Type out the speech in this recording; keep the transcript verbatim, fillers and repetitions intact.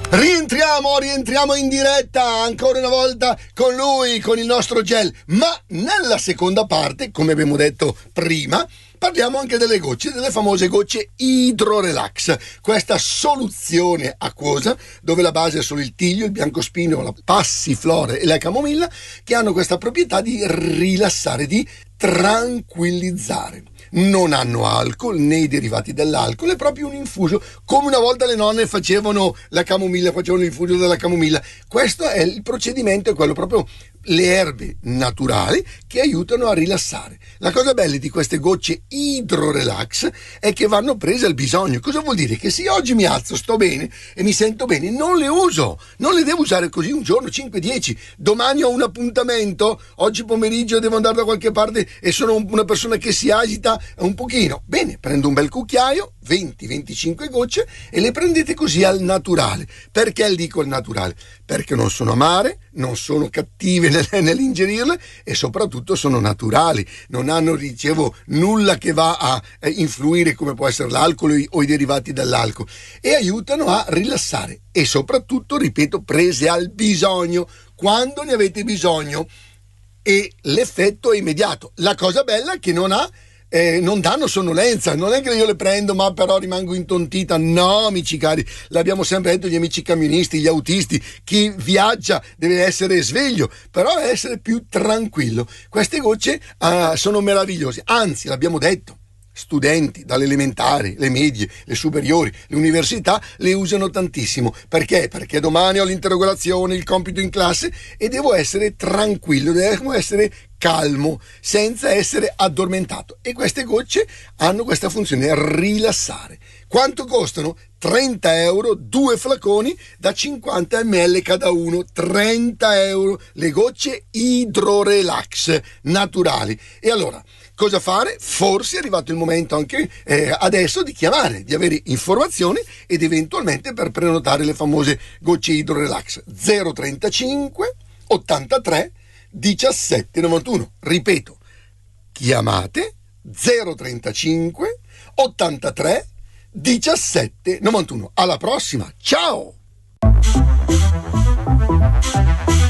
Rientriamo, rientriamo in diretta ancora una volta con lui, con il nostro gel, ma nella seconda parte, come abbiamo detto prima, parliamo anche delle gocce, delle famose gocce Hydrorelax, questa soluzione acquosa dove la base è solo il tiglio, il biancospino, la passiflora e la camomilla, che hanno questa proprietà di rilassare, di tranquillizzare. Non hanno alcol né i derivati dell'alcol, è proprio un infuso, come una volta le nonne facevano la camomilla, facevano l'infuso della camomilla. Questo è il procedimento, è quello proprio, le erbe naturali che aiutano a rilassare. La cosa bella di queste gocce Hydrorelax è che vanno prese al bisogno. Cosa vuol dire? Che se oggi mi alzo, sto bene e mi sento bene, non le uso, non le devo usare così un giorno, cinque dieci, domani ho un appuntamento, oggi pomeriggio devo andare da qualche parte e sono una persona che si agita un pochino, bene, prendo un bel cucchiaio, venti venticinque gocce, e le prendete così al naturale. Perché le dico al naturale? Perché non sono amare, non sono cattive nell'ingerirle e soprattutto sono naturali, non hanno, dicevo, nulla che va a influire come può essere l'alcol o i derivati dall'alcol, e aiutano a rilassare e soprattutto, ripeto, prese al bisogno, quando ne avete bisogno, e l'effetto è immediato. La cosa bella è che non ha Eh, non danno sonnolenza, non è che io le prendo ma però rimango intontita, no amici cari, l'abbiamo sempre detto, gli amici camionisti, gli autisti, chi viaggia deve essere sveglio, però deve essere più tranquillo. Queste gocce uh, sono meravigliose, anzi l'abbiamo detto, studenti dalle elementari, le medie, le superiori, le università le usano tantissimo. Perché? Perché domani ho l'interrogazione, il compito in classe e devo essere tranquillo, devo essere calmo, senza essere addormentato, e queste gocce hanno questa funzione, rilassare. Quanto costano? trenta euro, due flaconi da cinquanta millilitri cada uno, trenta euro, le gocce Hydrorelax naturali. E allora, cosa fare? Forse è arrivato il momento anche eh, adesso di chiamare, di avere informazioni ed eventualmente per prenotare le famose gocce Hydrorelax. Zero trentacinque ottantatré diciassette novantuno. Ripeto, chiamate zero trentacinque ottantatré diciassette novantuno. Alla prossima, ciao!